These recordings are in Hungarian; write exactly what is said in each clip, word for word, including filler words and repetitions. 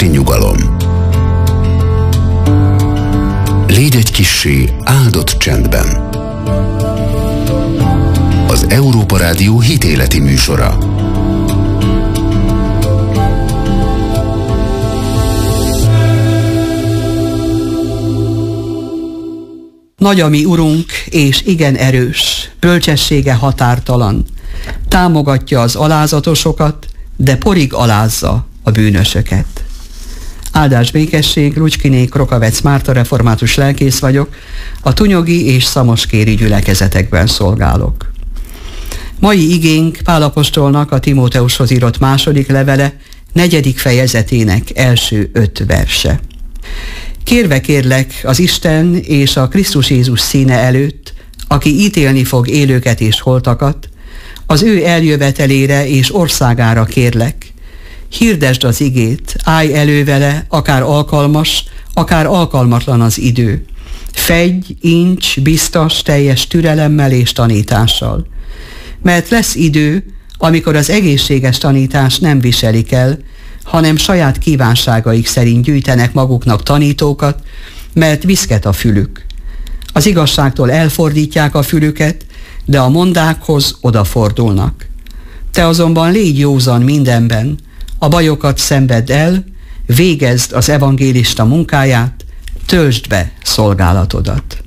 esti nyugalom. Légy egy kissé áldott csendben. Az Európa Rádió hitéleti műsora. Nagy a mi Urunk, és igen erős, bölcsessége határtalan. Támogatja az alázatosokat, de porig alázza a bűnösöket. Áldás békesség, Lucskiné Krokavec Márta református lelkész vagyok, a tunyogi és szamoskéri gyülekezetekben szolgálok. Mai igénk Pál apostolnak a Timóteushoz írott második levele, negyedik fejezetének első öt verse. Kérve kérlek az Isten és a Krisztus Jézus színe előtt, aki ítélni fog élőket és holtakat, az ő eljövetelére és országára kérlek. Hirdesd az igét, állj elő vele, akár alkalmas, akár alkalmatlan az idő. Fedj, incs, biztos, teljes türelemmel és tanítással. Mert lesz idő, amikor az egészséges tanítást nem viselik el, hanem saját kívánságaik szerint gyűjtenek maguknak tanítókat, mert viszket a fülük. Az igazságtól elfordítják a fülüket, de a mondákhoz odafordulnak. Te azonban légy józan mindenben, a bajokat szenvedd el, végezd az evangélista munkáját, töltsd be szolgálatodat.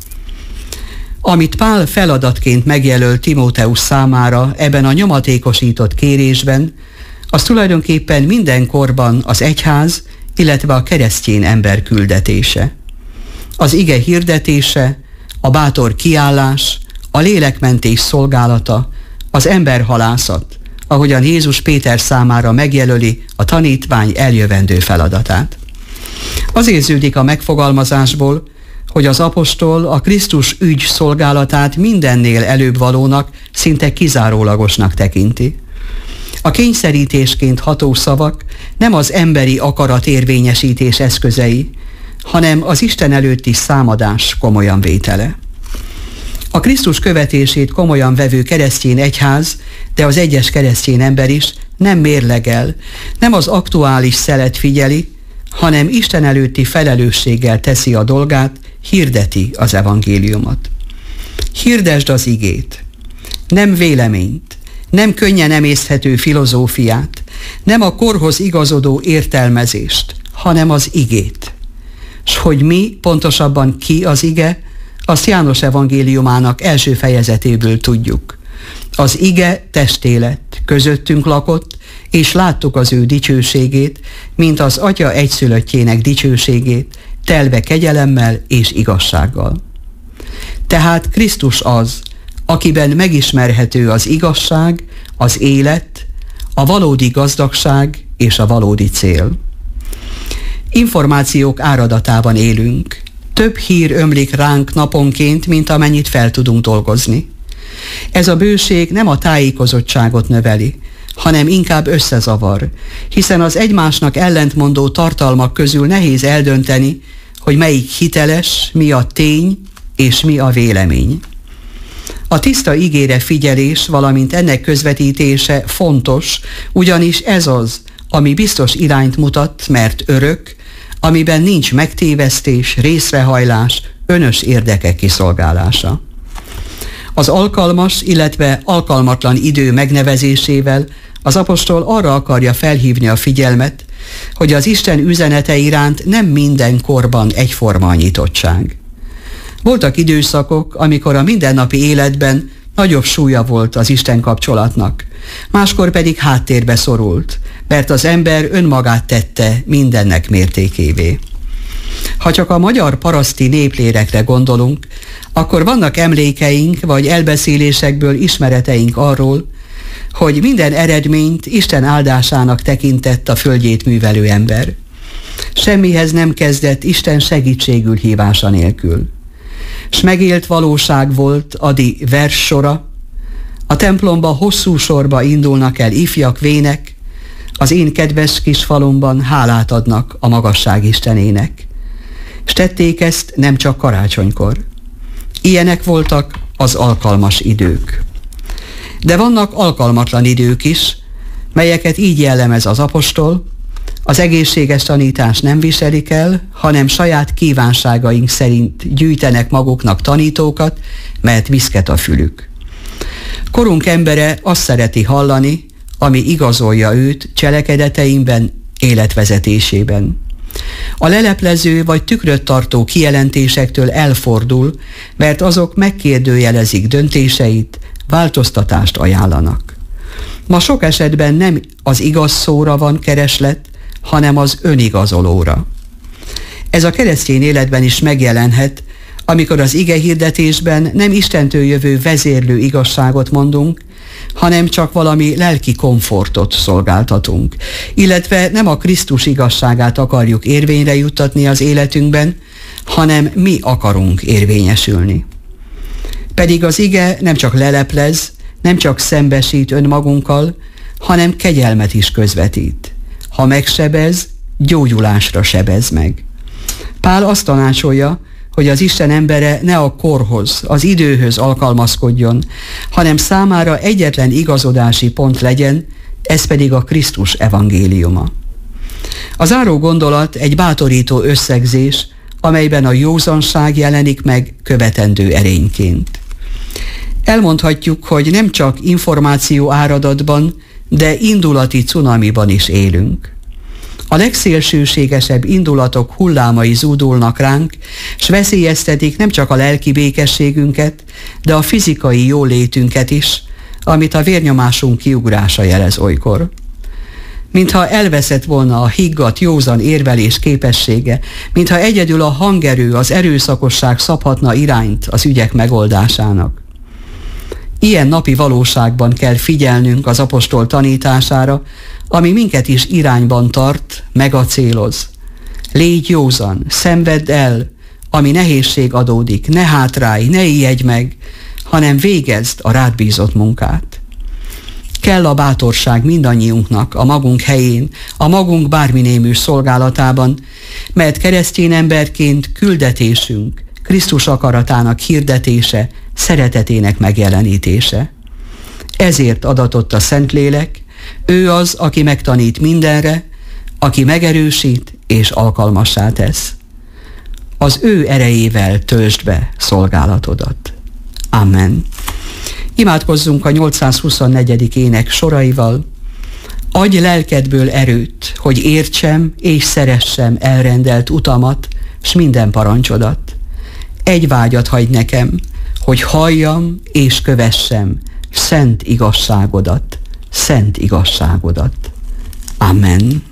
Amit Pál feladatként megjelöl Timóteus számára ebben a nyomatékosított kérésben, az tulajdonképpen mindenkorban az egyház, illetve a keresztény ember küldetése. Az ige hirdetése, a bátor kiállás, a lélekmentés szolgálata, az emberhalászat, ahogyan Jézus Péter számára megjelöli a tanítvány eljövendő feladatát. Az érződik a megfogalmazásból, hogy az apostol a Krisztus ügy szolgálatát mindennél előbb valónak, szinte kizárólagosnak tekinti. A kényszerítésként ható szavak nem az emberi akarat érvényesítés eszközei, hanem az Isten előtti számadás komolyan vétele. A Krisztus követését komolyan vevő keresztény egyház, de az egyes keresztény ember is nem mérlegel, nem az aktuális szelet figyeli, hanem Isten előtti felelősséggel teszi a dolgát, hirdeti az evangéliumot. Hirdesd az igét, nem véleményt, nem könnyen emészthető filozófiát, nem a korhoz igazodó értelmezést, hanem az igét. S hogy mi, pontosabban ki az ige, azt János evangéliumának első fejezetéből tudjuk. Az ige testé lett, közöttünk lakott, és láttuk az ő dicsőségét, mint az Atya egyszülöttjének dicsőségét, telve kegyelemmel és igazsággal. Tehát Krisztus az, akiben megismerhető az igazság, az élet, a valódi gazdagság és a valódi cél. Információk áradatában élünk. Több hír ömlik ránk naponként, mint amennyit fel tudunk dolgozni. Ez a bőség nem a tájékozottságot növeli, hanem inkább összezavar, hiszen az egymásnak ellentmondó tartalmak közül nehéz eldönteni, hogy melyik hiteles, mi a tény és mi a vélemény. A tiszta igére figyelés, valamint ennek közvetítése fontos, ugyanis ez az, ami biztos irányt mutat, mert örök, amiben nincs megtévesztés, részrehajlás, önös érdekek kiszolgálása. Az alkalmas, illetve alkalmatlan idő megnevezésével az apostol arra akarja felhívni a figyelmet, hogy az Isten üzenete iránt nem minden korban egyforma a nyitottság. Voltak időszakok, amikor a mindennapi életben nagyobb súlya volt az Isten kapcsolatnak, máskor pedig háttérbe szorult, mert az ember önmagát tette mindennek mértékévé. Ha csak a magyar paraszti néplélekre gondolunk, akkor vannak emlékeink vagy elbeszélésekből ismereteink arról, hogy minden eredményt Isten áldásának tekintett a földjét művelő ember. Semmihez nem kezdett Isten segítségül hívása nélkül. S megélt valóság volt adi verssora, a templomba hosszú sorba indulnak el ifjak, vének, az én kedves kis falumban hálát adnak a magasság Istenének. S tették ezt nem csak karácsonykor. Ilyenek voltak az alkalmas idők. De vannak alkalmatlan idők is, melyeket így jellemez az apostol, Az egészséges tanítást nem viselik el, hanem saját kívánságaink szerint gyűjtenek maguknak tanítókat, mert viszket a fülük. Korunk embere azt szereti hallani, ami igazolja őt cselekedeteinkben, életvezetésében. A leleplező vagy tükröt tartó kijelentésektől elfordul, mert azok megkérdőjelezik döntéseit, változtatást ajánlanak. Ma sok esetben nem az igaz szóra van kereslet, hanem az önigazolóra. Ez a keresztény életben is megjelenhet, amikor az igehirdetésben nem Istentől jövő vezérlő igazságot mondunk, hanem csak valami lelki komfortot szolgáltatunk, illetve nem a Krisztus igazságát akarjuk érvényre juttatni az életünkben, hanem mi akarunk érvényesülni. Pedig az ige nem csak leleplez, nem csak szembesít önmagunkkal, hanem kegyelmet is közvetít. Ha megsebez, gyógyulásra sebez meg. Pál azt tanácsolja, hogy az Isten embere ne a korhoz, az időhöz alkalmazkodjon, hanem számára egyetlen igazodási pont legyen, ez pedig a Krisztus evangéliuma. A záró gondolat egy bátorító összegzés, amelyben a józanság jelenik meg követendő erényként. Elmondhatjuk, hogy nem csak információ áradatban, de indulati cunamiban is élünk. A legszélsőségesebb indulatok hullámai zúdulnak ránk, s veszélyeztetik nem csak a lelki békességünket, de a fizikai jólétünket is, amit a vérnyomásunk kiugrása jelez olykor. Mintha elveszett volna a higgadt, józan érvelés képessége, mintha egyedül a hangerő, az erőszakosság szabhatna irányt az ügyek megoldásának. Ilyen napi valóságban kell figyelnünk az apostol tanítására, ami minket is irányban tart, megacéloz. Légy józan, szenvedd el, ami nehézség adódik, ne hátrálj, ne ijedj meg, hanem végezd a rád bízott munkát. Kell a bátorság mindannyiunknak a magunk helyén, a magunk bárminémű szolgálatában, mert keresztény emberként küldetésünk, Krisztus akaratának hirdetése, szeretetének megjelenítése. Ezért adatott a Szentlélek, ő az, aki megtanít mindenre, aki megerősít és alkalmassá tesz. Az ő erejével töltsd be szolgálatodat. Amen. Imádkozzunk a nyolcszázhuszonnegyedik ének soraival. Adj lelkedből erőt, hogy értsem és szeressem elrendelt utamat, s minden parancsodat. Egy vágyat hagy nekem, hogy halljam és kövessem szent igazságodat, szent igazságodat. Amen.